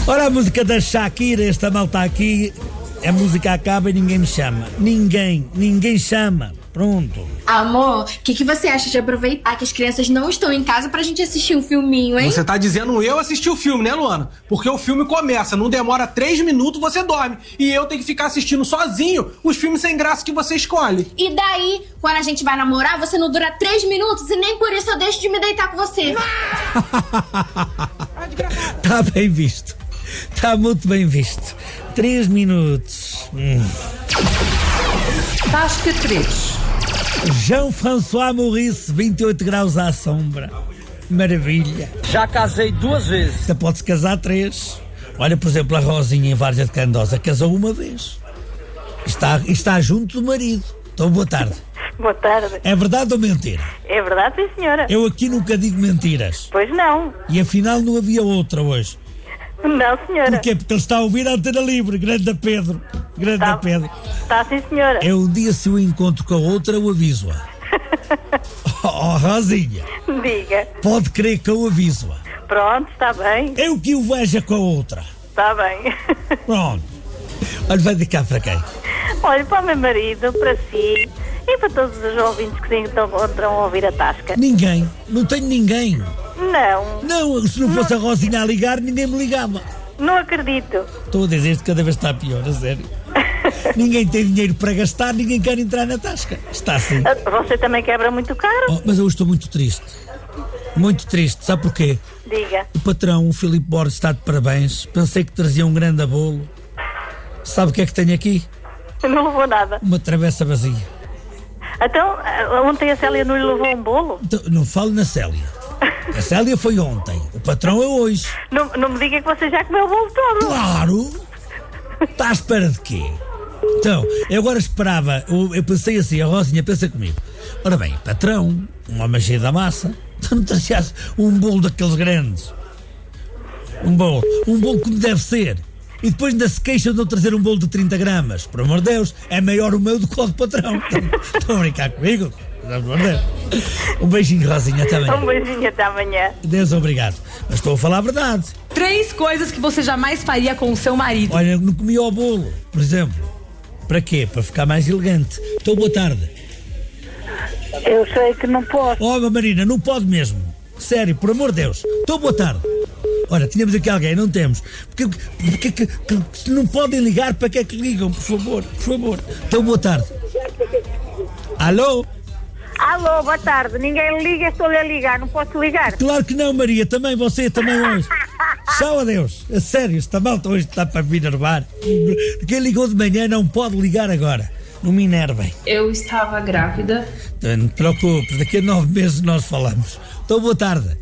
Ora, a música da Shakira, esta malta aqui, a música acaba e ninguém me chama. Ninguém chama. Pronto. Amor, o que você acha de aproveitar que as crianças não estão em casa pra gente assistir um filminho, hein? Você tá dizendo eu assistir o filme, né, Luana? Porque o filme começa, não demora 3 minutos, você dorme. E eu tenho que ficar assistindo sozinho os filmes sem graça que você escolhe. E daí, quando a gente vai namorar, você não dura 3 minutos e nem por isso eu deixo de me deitar com você. Tá bem visto. Tá muito bem visto. 3 minutos. Tasca 3. Jean-François Maurice, 28 graus à sombra. Maravilha. Já casei 2 vezes. Você pode-se casar 3. Olha, por exemplo, a Rosinha em Várzea de Candosa casou 1 vez. Está junto do marido. Então, boa tarde. Boa tarde. É verdade ou mentira? É verdade, sim, senhora. Eu aqui nunca digo mentiras. Pois não. E afinal não havia outra hoje. Não, senhora. Porquê? Porque ele está a ouvir a Antena Livre. Grande Pedro. Pedro. Está, sim, senhora. É um dia, se eu encontro com a outra, eu aviso-a. Oh, Rosinha. Diga. Pode crer que eu aviso-a. Pronto, está bem. Eu que o veja com a outra. Está bem. Pronto. Olha, vai de cá para quem? Olha, para o meu marido, para si e para todos os ouvintes que se encontram a ouvir a Tasca. Ninguém. Não tenho ninguém. Não. Não, se não fosse a Rosinha a ligar, ninguém me ligava. Não acredito. Estou a dizer isto, cada vez está pior, a sério. Ninguém tem dinheiro para gastar, ninguém quer entrar na Tasca. Está assim. Você também quebra muito caro? Oh, mas eu estou muito triste. Muito triste, sabe porquê? Diga. O patrão, o Filipe Borges, está de parabéns. Pensei que trazia um grande bolo. Sabe o que é que tenho aqui? Não levou nada. Uma travessa vazia. Então, ontem a Célia não lhe levou um bolo? Então, não falo na Célia. A Célia foi ontem. O patrão é hoje. Não me diga que você já comeu o bolo todo. Claro! Está à espera de quê? Então, eu agora esperava, eu pensei assim, a Rosinha pensa comigo. Ora bem, patrão, um homem cheio da massa, tu não trazias um bolo daqueles grandes. Um bolo como deve ser. E depois ainda se queixam de não trazer um bolo de 30 gramas. Por amor de Deus, é maior o meu do que o do patrão. Estão a brincar comigo? Um beijinho, Rosinha, até amanhã. Um beijinho, até amanhã. Deus, obrigado. Mas estou a falar a verdade. 3 coisas que você jamais faria com o seu marido. Olha, não comia o bolo, por exemplo. Para quê? Para ficar mais elegante. Então, boa tarde. Eu sei que não posso. Oh, Marina, não pode mesmo. Sério, por amor de Deus. Então, boa tarde. Ora, tínhamos aqui alguém, não temos. Porque se não podem ligar, para que é que ligam? Por favor, por favor. Então, boa tarde. Alô? Alô, boa tarde. Ninguém liga, estou-lhe a ligar. Não posso ligar? Claro que não, Maria. Também você, também hoje. Tchau, adeus. A sério, esta malta hoje está para me enervar. Quem ligou de manhã não pode ligar agora. Não me enervem. Eu estava grávida. Não te preocupes, daqui a 9 meses nós falamos. Então, boa tarde.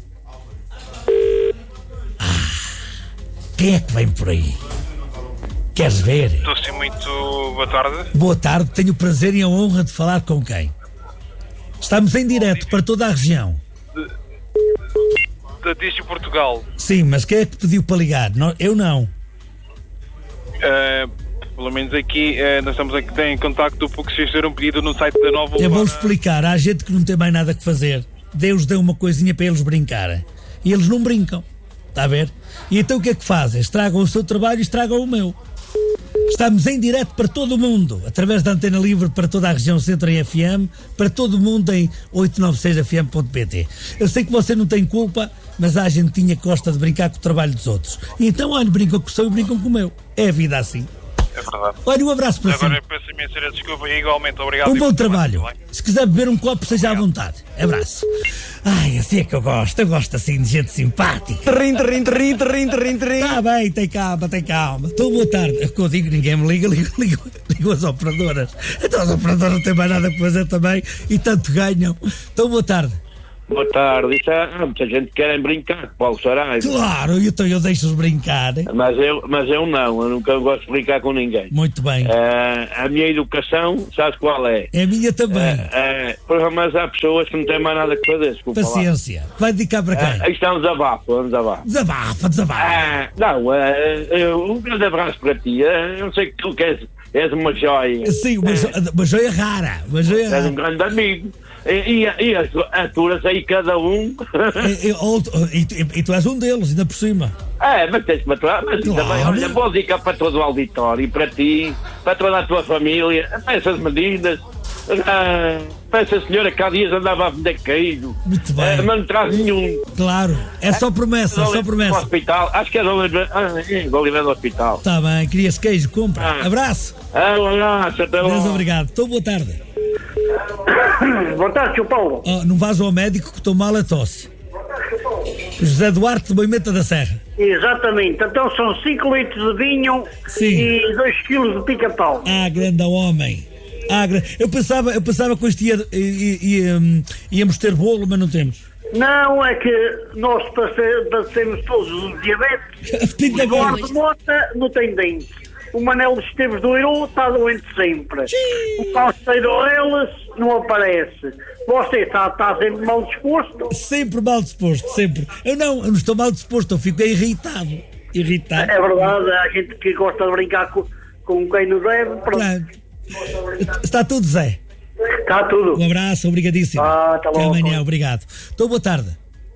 Quem é que vem por aí? Queres ver? Estou sim, muito boa tarde. Boa tarde, tenho o prazer e a honra de falar com quem? Estamos em direto para toda a região. Da Digi Portugal. Sim, mas quem é que pediu para ligar? Eu não. Pelo menos aqui, nós estamos aqui em contacto porque se fizeram um pedido no site da Nova. Eu vou explicar, há gente que não tem mais nada que fazer. Deus deu uma coisinha para eles brincarem. E eles não brincam. Está a ver? E então o que é que fazem? Estragam o seu trabalho e estragam o meu. Estamos em direto para todo o mundo, através da Antena Livre para toda a região Centro em FM, para todo o mundo em 896fm.pt. Eu sei que você não tem culpa, mas há gentinha que gosta de brincar com o trabalho dos outros. E então, olha, brincam com o seu e brincam com o meu. É a vida assim. É verdade. Olha, um abraço para si. Agora peço imensa desculpa e igualmente obrigado. Um bom trabalho. Se quiser beber um copo, seja à vontade. Abraço. Ai, assim é que eu gosto assim de gente simpática. Rim. Tá bem, tem calma. Então, boa tarde. É o que eu digo, ninguém me ligo as operadoras. Então as operadoras não têm mais nada para fazer também e tanto ganham. Então, boa tarde. Boa tarde. Isso muita gente que querem brincar, Paulo Saraiva. Claro, então eu deixo-os brincar. Mas eu não, eu nunca gosto de brincar com ninguém. Muito bem. A minha educação, sabes qual é? É a minha também. Mas há pessoas que não têm mais nada que fazer, desculpa. Paciência. Lá. Vai dedicar para quem? Isto é um desabafo. Desabafa. Um grande abraço para ti. Eu sei que tu és uma joia. Sim, uma joia rara. És um grande amigo. E aturas aí cada um. E tu és um deles, ainda por cima. Mas tens que me aturar. Mas Claro. também, olha, boa dica para todo o auditório, e para ti, para toda a tua família, para essas meninas. Para essa senhora que há dias andava a vender queijo. Muito bem. Mas não traz nenhum. Claro, é só promessa, só No promessa. hospital, acho que é do Oliveira do Hospital. Está bem, querias queijo, compra. Abraço. Um abraço, até Deus, logo. obrigado. Então, boa tarde. Boa tarde, Sr. Paulo. Oh, não vás ao médico que estou mal a tosse. José Duarte de Moimenta da Serra. Exatamente. Então são 5 litros de vinho Sim. e 2 quilos de pica-pau. Grande homem. Eu pensava que hoje íamos ter bolo, mas não temos. Não, é que nós padecemos todos os diabetes. Tem O de haver. Eduardo Mota não tem dentes. O Manel Esteves do Irô está doente sempre. O Calceiro Reles não aparece. Você está sempre mal disposto. Sempre mal disposto, sempre. Eu não estou mal disposto, eu fico irritado. É verdade, há gente que gosta de brincar com quem não deve. Claro. Está tudo, Zé? Está tudo. Um abraço, obrigadíssimo. Até Até logo. amanhã, obrigado. Então, boa tarde.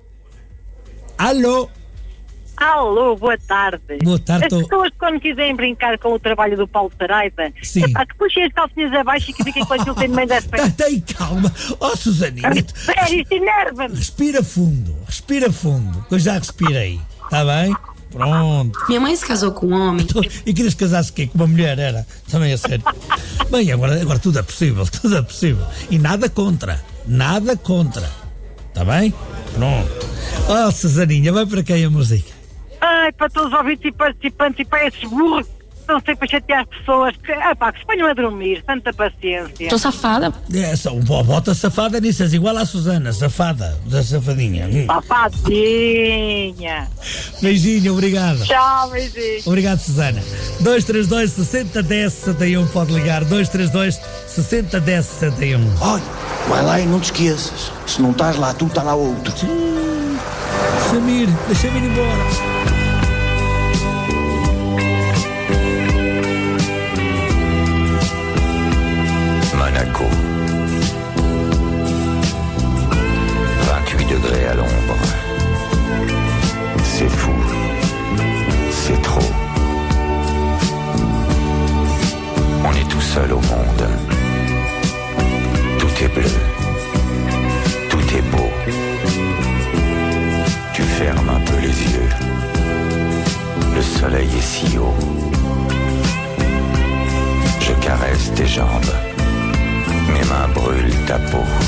Alô? Alô, boa tarde. Boa tarde. As pessoas quando quiserem brincar com o trabalho do Paulo Saraiva, Sim. que puxem as calcinhas abaixo e que fiquem com aquilo que tem no meio das pernas. Tem calma. Susaninha. Sério, isto enerva-me. Respira fundo, que eu já respirei. Está bem? Pronto. Minha mãe se casou com um homem. E querias casar-se com uma mulher, era? Também é sério. Bem, agora tudo é possível. E nada contra. Está bem? Pronto. Susaninha, vai para quem a música? Ai, para todos os ouvintes e participantes e para esses burros que estão sempre a chatear as pessoas, que se ponham a dormir, tanta paciência. Estou safada. Bota safada nisso, és igual à Susana, safada, da safadinha. Safadinha. Beijinho, obrigado. Tchau, beijinho. Obrigado, Susana. 232 60 10 61, pode ligar. 232 60 10 61. Olha, vai lá e não te esqueças. Se não estás lá tu, está lá outro. Samir, deixa-me ir embora. Monaco. 28 degrés à l'ombre. C'est fou. C'est trop. On est tout seul au monde. Tout est bleu. Tout est beau. Tu fermes un peu les yeux. Le soleil est si haut. Je caresse tes jambes.